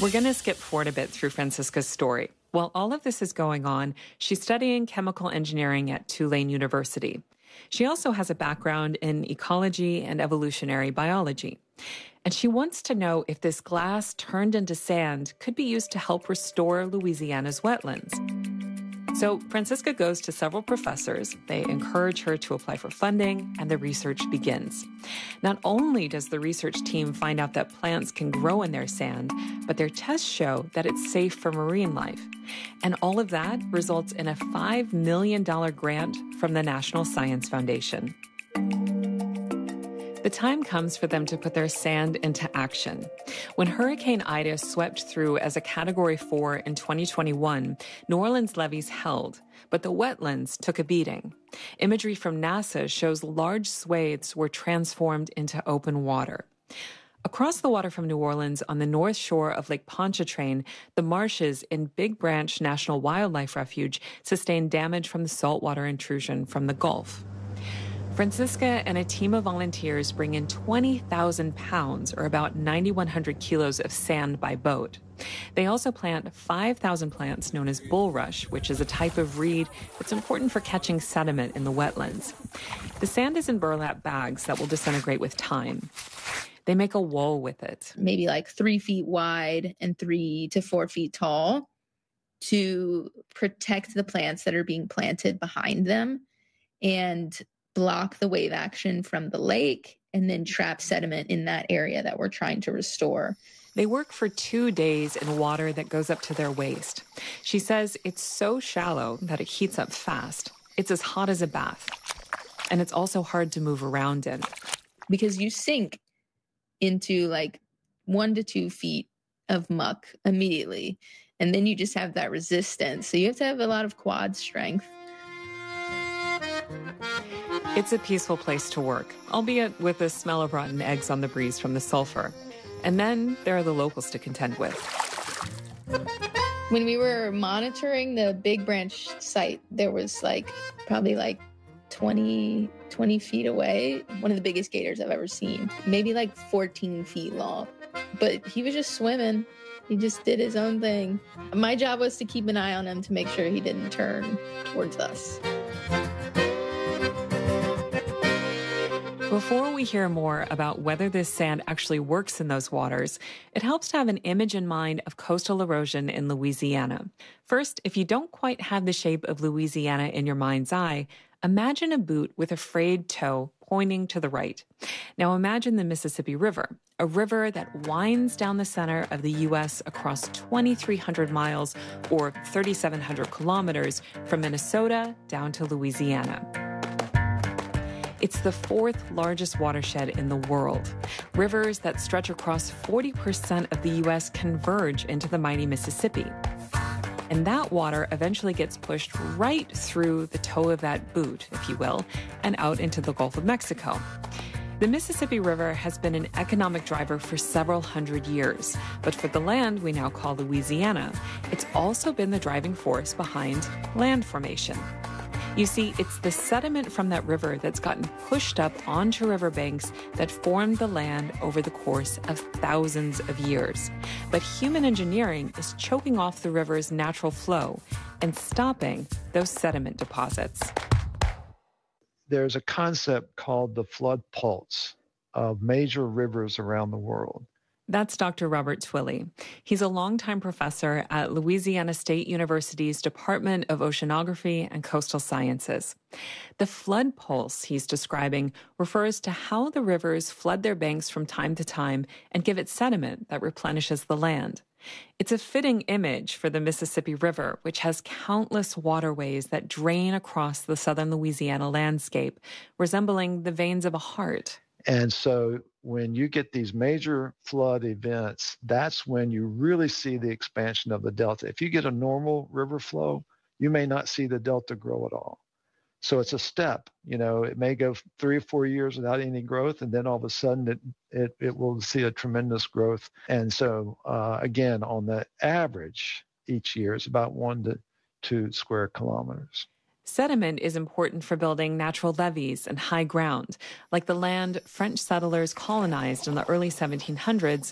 We're going to skip forward a bit through Francisca's story. While all of this is going on, she's studying chemical engineering at Tulane University. She also has a background in ecology and evolutionary biology. And she wants to know if this glass turned into sand could be used to help restore Louisiana's wetlands. So Francisca goes to several professors. They encourage her to apply for funding, and the research begins. Not only does the research team find out that plants can grow in their sand, but their tests show that it's safe for marine life. And all of that results in a $5 million grant from the National Science Foundation. The time comes for them to put their sand into action. When Hurricane Ida swept through as a Category 4 in 2021, New Orleans levees held, but the wetlands took a beating. Imagery from NASA shows large swathes were transformed into open water. Across the water from New Orleans on the north shore of Lake Pontchartrain, the marshes in Big Branch National Wildlife Refuge sustained damage from the saltwater intrusion from the Gulf. Francisca and a team of volunteers bring in 20,000 pounds, or about 9,100 kilos of sand by boat. They also plant 5,000 plants known as bulrush, which is a type of reed that's important for catching sediment in the wetlands. The sand is in burlap bags that will disintegrate with time. They make a wall with it. Maybe like 3 feet wide and 3 to 4 feet tall to protect the plants that are being planted behind them and block the wave action from the lake and then trap sediment in that area that we're trying to restore. They work for 2 days in water that goes up to their waist. She says it's so shallow that it heats up fast. It's as hot as a bath. And it's also hard to move around in. Because you sink into like 1 to 2 feet of muck immediately. And then you just have that resistance. So you have to have a lot of quad strength. It's a peaceful place to work, albeit with the smell of rotten eggs on the breeze from the sulfur. And then there are the locals to contend with. When we were monitoring the Big Branch site, there was probably 20 feet away, one of the biggest gators I've ever seen, maybe 14 feet long. But he was just swimming. He just did his own thing. My job was to keep an eye on him to make sure he didn't turn towards us. Before we hear more about whether this sand actually works in those waters, it helps to have an image in mind of coastal erosion in Louisiana. First, if you don't quite have the shape of Louisiana in your mind's eye, imagine a boot with a frayed toe pointing to the right. Now imagine the Mississippi River, a river that winds down the center of the U.S. across 2,300 miles or 3,700 kilometers from Minnesota down to Louisiana. It's the 4th largest watershed in the world. Rivers that stretch across 40% of the U.S. converge into the mighty Mississippi. And that water eventually gets pushed right through the toe of that boot, if you will, and out into the Gulf of Mexico. The Mississippi River has been an economic driver for several hundred years, but for the land we now call Louisiana, it's also been the driving force behind land formation. You see, it's the sediment from that river that's gotten pushed up onto riverbanks that formed the land over the course of thousands of years. But human engineering is choking off the river's natural flow and stopping those sediment deposits. There's a concept called the flood pulse of major rivers around the world. That's Dr. Robert Twilley. He's a longtime professor at Louisiana State University's Department of Oceanography and Coastal Sciences. The flood pulse he's describing refers to how the rivers flood their banks from time to time and give it sediment that replenishes the land. It's a fitting image for the Mississippi River, which has countless waterways that drain across the southern Louisiana landscape, resembling the veins of a heart. And so when you get these major flood events, that's when you really see the expansion of the delta. If you get a normal river flow, you may not see the delta grow at all. So it's a step. It may go 3 or 4 years without any growth, and then all of a sudden it will see a tremendous growth. And so, again, on the average, each year is about 1 to 2 square kilometers. Sediment is important for building natural levees and high ground, like the land French settlers colonized in the early 1700s